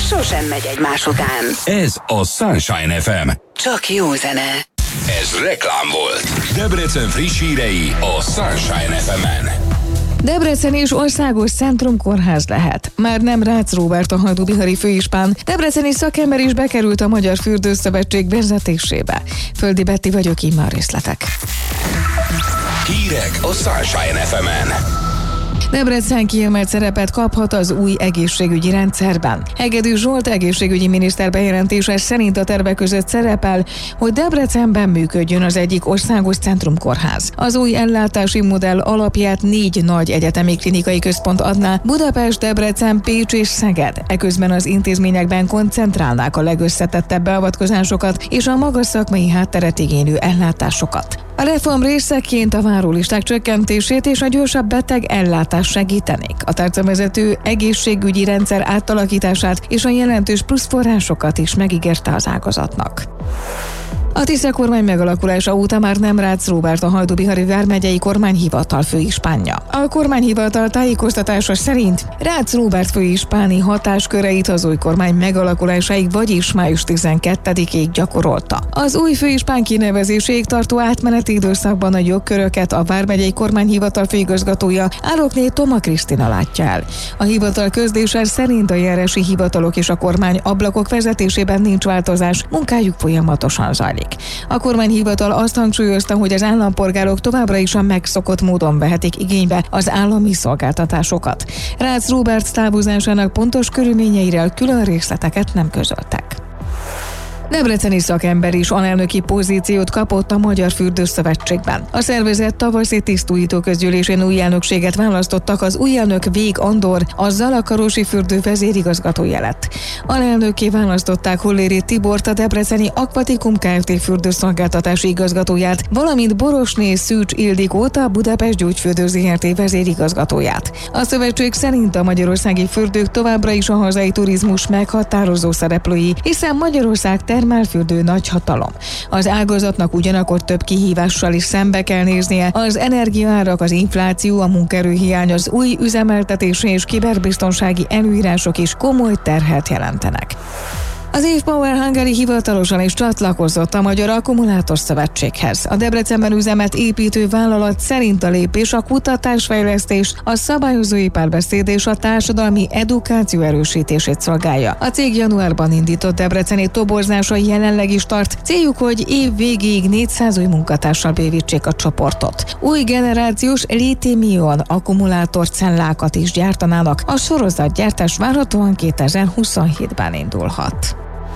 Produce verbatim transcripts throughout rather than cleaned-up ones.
sosem megy egymás után. Ez a Sunshine ef em. Csak jó zene. Ez reklám volt. Debrecen friss hírei a Sunshine ef emen. Debrecen és országos centrumkórház lehet. Már nem Rácz Róbert a hajdúbihari főispán, debreceni szakember is bekerült a Magyar Fürdőszövetség vezetésébe. Földi Betti vagyok, immár részletek. Hírek a Sunshine ef emen. Debrecen kiemelt szerepet kaphat az új egészségügyi rendszerben. Hegedű Zsolt egészségügyi miniszter bejelentése szerint a tervek között szerepel, hogy Debrecenben működjön az egyik országos centrumkórház. Az új ellátási modell alapját négy nagy egyetemi klinikai központ adná: Budapest, Debrecen, Pécs és Szeged. Eközben az intézményekben koncentrálnák a legösszetettebb beavatkozásokat és a magas szakmai hátteret igénylő ellátásokat. A reform részeként a várólisták csökkentését és a gyorsabb beteg ellátást segítenék. A tárcavezető egészségügyi rendszer átalakítását és a jelentős pluszforrásokat is megígérte az ágazatnak. A Tisza kormány megalakulása óta már nem Rácz Róbert a Hajdúbihari vármegyei kormányhivatal főispánja. A kormányhivatal tájékoztatása szerint Rácz Róbert főispáni hatásköreit az új kormány megalakulásáig, vagyis május tizenkettedikéig gyakorolta. Az új főispán kinevezéséig tartó átmeneti időszakban a jogköröket a vármegyei kormányhivatal főigazgatója, Árokné Toma Krisztina látja el. A hivatal közlése szerint a járási hivatalok és a kormány ablakok vezetésében nincs változás, munkájuk folyamatosan zajlik. A kormányhivatal azt hangsúlyozta, hogy az állampolgárok továbbra is a megszokott módon vehetik igénybe az állami szolgáltatásokat. Rácz Róbert távozásának pontos körülményeiről külön részleteket nem közöltek. Debreceni szakember is alelnöki pozíciót kapott a Magyar Fürdőszövetségben. A szervezet tavaszi tisztújító közgyűlésén új elnökséget választottak, az új elnök Vég Andor, a Zalakarosi fürdő vezérigazgatója lett. Alelnökké választották Holléri Tibort, a debreceni Aquatikum Kft. Fürdőszolgáltatási igazgatóját, valamint Borosné Szűcs Ildikót, a Budapest Gyógyfürdő Zrt. Vezérigazgatóját. A szövetség szerint a magyarországi fürdők továbbra is a hazai turizmus meghatározó szereplői, hiszen Magyarország termálfürdő nagyhatalom. Az ágazatnak ugyanakkor több kihívással is szembe kell néznie: az energiaárak, az infláció, a munkaerőhiány, az új üzemeltetési és kiberbiztonsági előírások is komoly terhet jelentenek. Az Power Hungary hivatalosan is csatlakozott a Magyar Akkumulátor Szövetséghez. A Debrecenben üzemet építő vállalat szerint a lépés a kutatásfejlesztés, a szabályozói párbeszéd és a társadalmi edukáció erősítését szolgálja. A cég januárban indított debreceni toborzása jelenleg is tart. Céljuk, hogy év végéig négyszáz új munkatársal bővítsék a csoportot. Új generációs lítium-ion akkumulátorcellákat is gyártanának. A sorozatgyártás várhatóan kétezer-huszonhétben indulhat.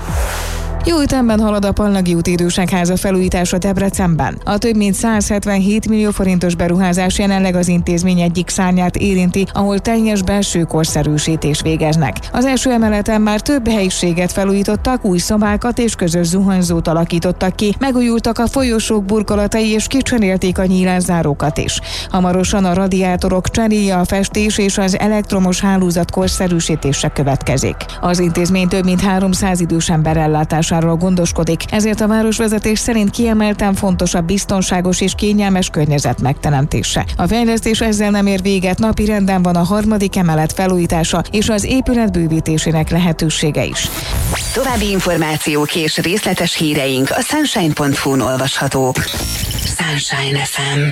Jó ütemben halad a Pallagi út időságháza felújítása Debrecenben. A több mint száz hetvenhét millió forintos beruházás jelenleg az intézmény egyik szárnyát érinti, ahol teljes belső korszerűsítést végeznek. Az első emeleten már több helyiséget felújítottak, új szobákat és közös zuhanyzót alakítottak ki, megújultak a folyosók burkolatai és kicserélték a nyílászárókat is. Hamarosan a radiátorok cseréje, a festés és az elektromos hálózat korszerűsítése következik. Az intézmény több mint háromszáz idős ember ellátására gondoskodik, ezért a városvezetés szerint kiemelten fontos a biztonságos és kényelmes környezet megteremtése. A fejlesztés ezzel nem ér véget, napirenden van a harmadik emelet felújítása és az épület bővítésének lehetősége is. További információk és részletes híreink a sunshine pont hu-n olvashatók. Sunshine ef em.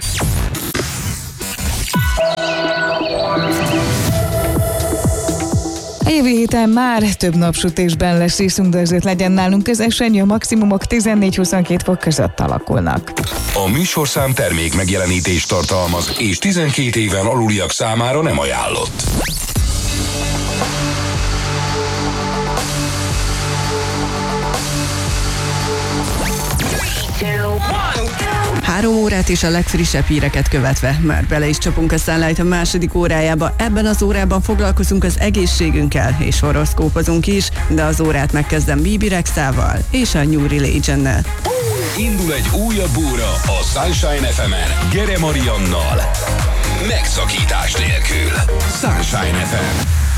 A jövő héten már több napsütésben lesz részünk, de azért legyen nálunk közösen, a maximumok tizennégy-huszonkét fok között alakulnak. A műsorszám termék megjelenítést tartalmaz, és tizenkét éven aluliak számára nem ajánlott. Három órát és a legfrissebb híreket követve már bele is csapunk a Sunlight a második órájába. Ebben az órában foglalkozunk az egészségünkkel és horoszkópozunk is, de az órát megkezdem Bibi Rexával és a New Religionnel. Indul egy újabb óra a Sunshine ef emen Gere Mariannal. Megszakítás nélkül. Sunshine ef em.